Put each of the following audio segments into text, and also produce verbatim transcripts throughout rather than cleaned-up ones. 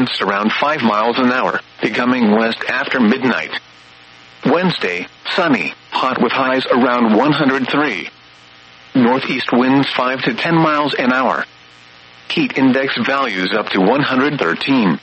winds around five miles an hour, becoming west after midnight. Wednesday, sunny, hot with highs around one hundred three. Northeast winds five to ten miles an hour. Heat index values up to one hundred thirteen.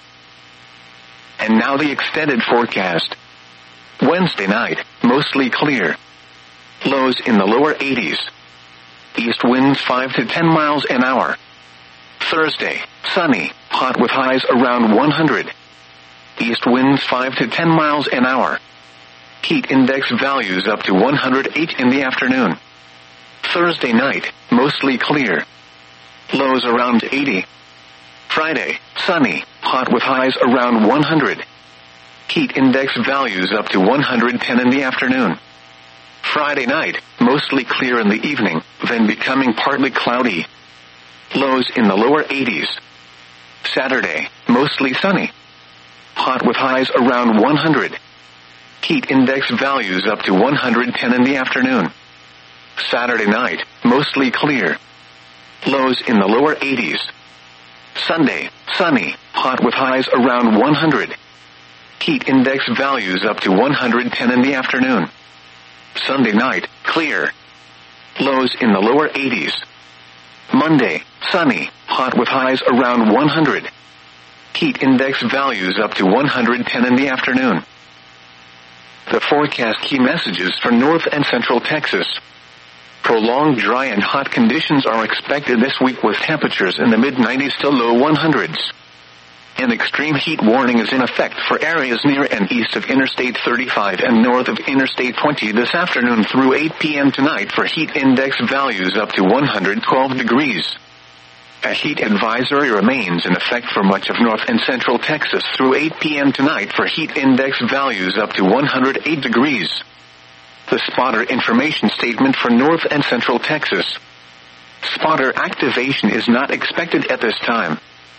And now the extended forecast. Wednesday night, mostly clear. Lows in the lower eighties. East winds five to ten miles an hour. Thursday, sunny, hot with highs around one hundred. East winds five to ten miles an hour. Heat index values up to one hundred eight in the afternoon. Thursday night, mostly clear. Lows around eighty. Friday, sunny, hot with highs around one hundred. Heat index values up to one hundred ten in the afternoon. Friday night, mostly clear in the evening, then becoming partly cloudy. Lows in the lower eighties. Saturday, mostly sunny. Hot with highs around one hundred. Heat index values up to one hundred ten in the afternoon. Saturday night, mostly clear. Lows in the lower eighties. Sunday, sunny, hot with highs around one hundred. Heat index values up to one hundred ten in the afternoon. Sunday night, clear. Lows in the lower eighties. Monday, sunny, hot with highs around one hundred. Heat index values up to one hundred ten in the afternoon. The forecast key messages for North and Central Texas. Prolonged dry and hot conditions are expected this week with temperatures in the mid nineties to low one hundreds. An extreme heat warning is in effect for areas near and east of Interstate thirty-five and north of Interstate twenty this afternoon through eight p.m. tonight for heat index values up to one hundred twelve degrees. A heat advisory remains in effect for much of North and Central Texas through eight p.m. tonight for heat index values up to one hundred eight degrees. The spotter information statement for North and Central Texas. Spotter activation is not expected at this time.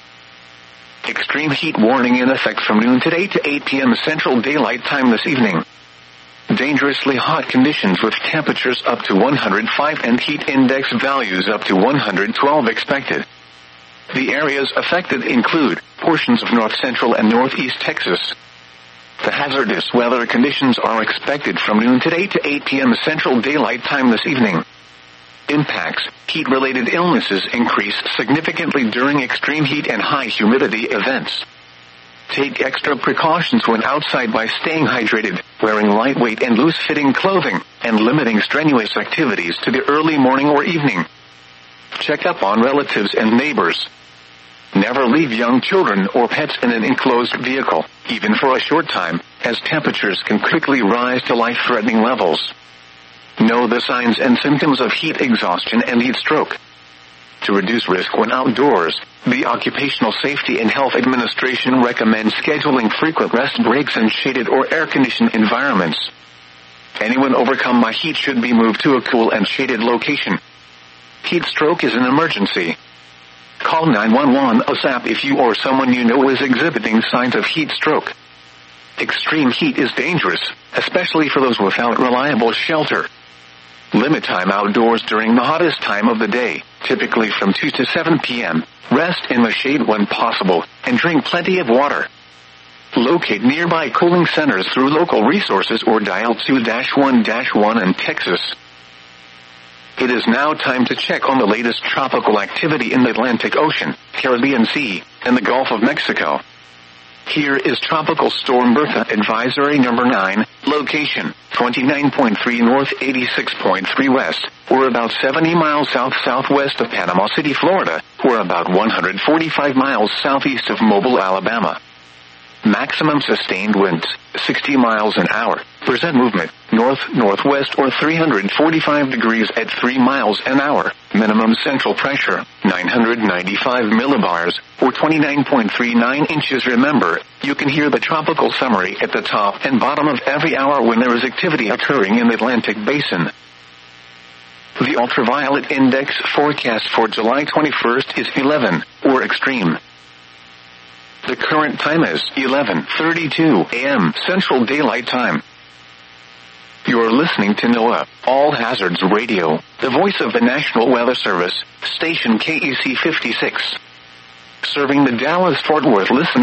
Extreme heat warning in effect from noon today to eight p.m. Central Daylight Time this evening. Dangerously hot conditions with temperatures up to one hundred five and heat index values up to one hundred twelve expected. The areas affected include portions of north central and northeast Texas. The hazardous weather conditions are expected from noon today to eight p.m. Central Daylight Time this evening. Impacts: heat-related illnesses increase significantly during extreme heat and high humidity events. Take extra precautions when outside by staying hydrated, wearing lightweight and loose-fitting clothing, and limiting strenuous activities to the early morning or evening. Check up on relatives and neighbors. Never leave young children or pets in an enclosed vehicle, even for a short time, as temperatures can quickly rise to life-threatening levels. Know the signs and symptoms of heat exhaustion and heat stroke. To reduce risk when outdoors, the Occupational Safety and Health Administration recommends scheduling frequent rest breaks in shaded or air-conditioned environments. Anyone overcome by heat should be moved to a cool and shaded location. Heat stroke is an emergency. Call nine one one ASAP if you or someone you know is exhibiting signs of heat stroke. Extreme heat is dangerous, especially for those without reliable shelter. Limit time outdoors during the hottest time of the day, typically from two to seven p.m. Rest in the shade when possible, and drink plenty of water. Locate nearby cooling centers through local resources or dial two one one in Texas. It is now time to check on the latest tropical activity in the Atlantic Ocean, Caribbean Sea, and the Gulf of Mexico. Here is Tropical Storm Bertha Advisory Number nine, location, twenty-nine point three north, eighty-six point three west, or about seventy miles south-southwest of Panama City, Florida, or about one hundred forty-five miles southeast of Mobile, Alabama. Maximum sustained winds, sixty miles an hour, percent movement, north-northwest or three hundred forty-five degrees at three miles an hour, minimum central pressure, nine hundred ninety-five millibars, or twenty-nine point three nine inches. Remember, you can hear the tropical summary at the top and bottom of every hour when there is activity occurring in the Atlantic Basin. The ultraviolet index forecast for July twenty-first is eleven, or extreme. The current time is eleven thirty-two a.m. Central Daylight Time. You are listening to NOAA, All Hazards Radio, the voice of the National Weather Service, station K E C fifty-six. Serving the Dallas-Fort Worth listening